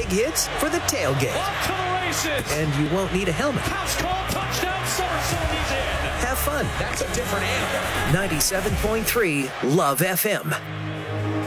big hits for the tailgate. Off to the races. And you won't need a helmet. House call, touchdown, somersault, he's in. Have fun. That's a different animal. 97.3 Love FM.